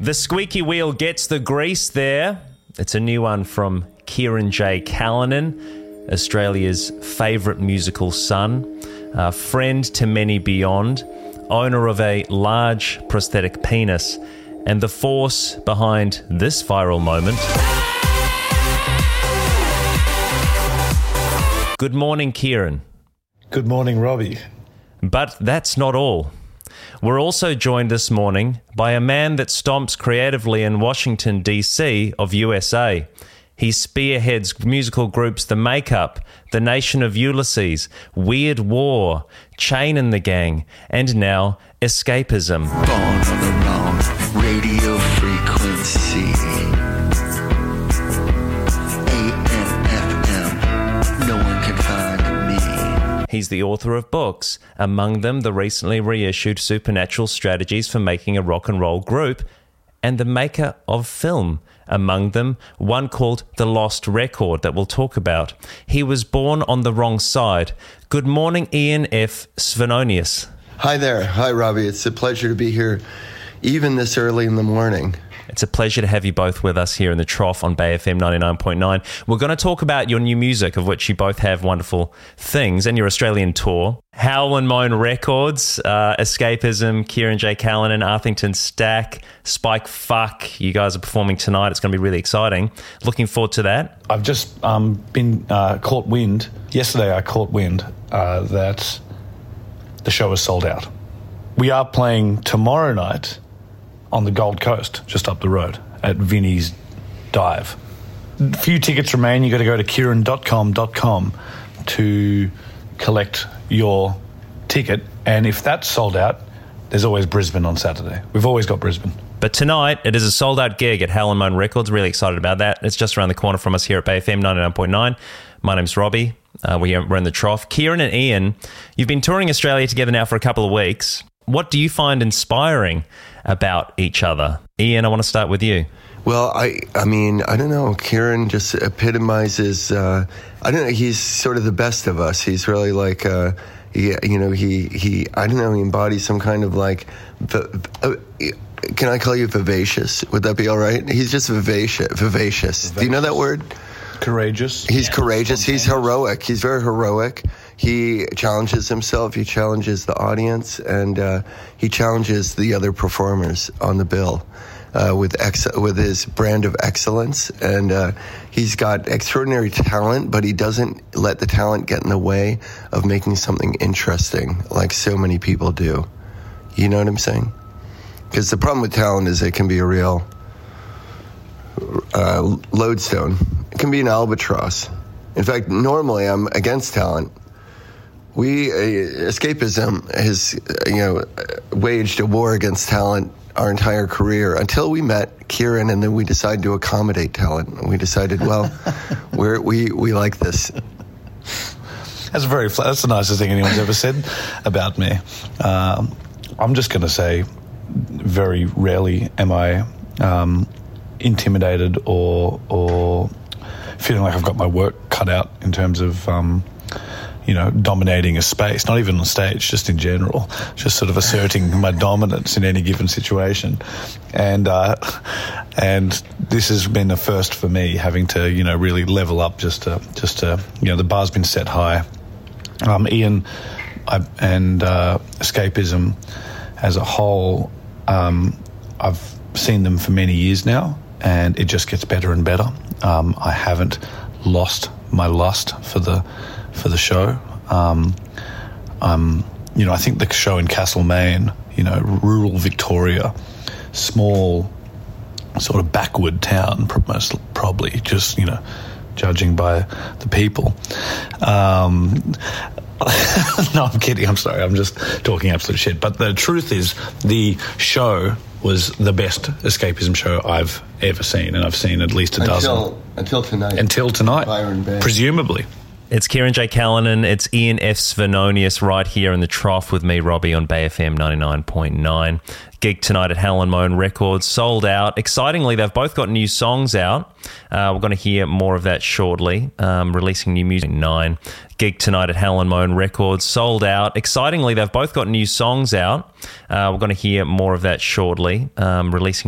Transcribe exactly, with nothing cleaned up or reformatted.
The squeaky wheel gets the grease there. It's a new one from Kieran J. Callanan, Australia's favourite musical son, a friend to many beyond, owner of a large prosthetic penis, and the force behind this viral moment. Good morning, Kieran. Good morning, Robbie. But that's not all. We're also joined this morning by a man that stomps creatively in Washington, D C of U S A. He spearheads musical groups The Makeup, The Nation of Ulysses, Weird War, Chain and the Gang, and now Escapism. Born on the wrong radio frequency. A M F M, no one can find me. He's the author of books, among them the recently reissued Supernatural Strategies for Making a Rock and Roll Group, and the maker of film, among them one called The Lost Record that we'll talk about. He was born on the wrong side. Good morning, Ian F. Svenonius. Hi there. Hi, Robbie. It's a pleasure to be here, even this early in the morning. It's a pleasure to have you both with us here in the Trough on Bay F M ninety-nine point nine. We're going to talk about your new music, of which you both have wonderful things, and your Australian tour. Howl and Moan Records, uh, Escapism, Kieran J. Callanan, Arthington Stack, Spike Fuck. You guys are performing tonight. It's going to be really exciting. Looking forward to that. I've just um, been uh, caught wind. Yesterday I caught wind uh, that the show is sold out. We are playing tomorrow night on the Gold Coast, just up the road, at Vinnie's Dive. A few tickets remain. You've got to go to kieran dot com dot com to collect your ticket. And if that's sold out, there's always Brisbane on Saturday. We've always got Brisbane. But tonight, it is a sold-out gig at Howl and Moan Records. Really excited about that. It's just around the corner from us here at Bay F M ninety-nine point nine. My name's Robbie. Uh, we're in the Trough. Kieran and Ian, you've been touring Australia together now for a couple of weeks. What do you find inspiring about each other? Ian, I want to start with you. Well, I I mean, I don't know. Kieran just epitomizes, uh, I don't know, he's sort of the best of us. He's really like, uh, he, you know, he, he, I don't know, he embodies some kind of like, uh, can I call you vivacious? Would that be all right? He's just vivacious. Vivacious. vivacious. Do you know that word? Courageous. He's yeah. courageous. He's heroic. He's very heroic. He challenges himself. He challenges the audience, and uh, he challenges the other performers on the bill uh, with ex- with his brand of excellence. And uh, he's got extraordinary talent, but he doesn't let the talent get in the way of making something interesting, like so many people do. You know what I'm saying? Because the problem with talent is it can be a real uh, lodestone. It can be an albatross. In fact, normally I'm against talent. We, uh, Escapism has, uh, you know, waged a war against talent our entire career until we met Kieran, and then we decided to accommodate talent. And we decided, well, we're, we we like this. That's very. That's the nicest thing anyone's ever said about me. Um, I'm just going to say, very rarely am I um, intimidated or or feeling like I've got my work cut out in terms of. Um, you know, dominating a space, not even on stage, just in general, just sort of asserting my dominance in any given situation. And uh, and this has been a first for me, having to, you know, really level up just to, just to, you know, the bar's been set high. Um, Ian I, and uh, Escapism as a whole, um, I've seen them for many years now, and it just gets better and better. Um, I haven't lost my lust for the for the show. Um, um, you know, I think the show in Castlemaine, you know, rural Victoria, small, sort of backward town, most probably, just, you know, judging by the people. Um, no, I'm kidding. I'm sorry. I'm just talking absolute shit. But the truth is, the show was the best escapism show I've ever seen, and I've seen at least a until, dozen. Until tonight. Until tonight, Byron Bay. Presumably. It's Kieran J. Callanan. It's Ian F. Svenonius right here in the Trough with me, Robbie, on Bay F M ninety-nine point nine. Gig tonight at Howl and Moan Records, sold out. Excitingly, they've both got new songs out. Uh, we're going to hear more of that shortly. Um, releasing new music at nine. Gig tonight at Howl and Moan Records, sold out. Excitingly, they've both got new songs out. Uh, we're going to hear more of that shortly. Um, releasing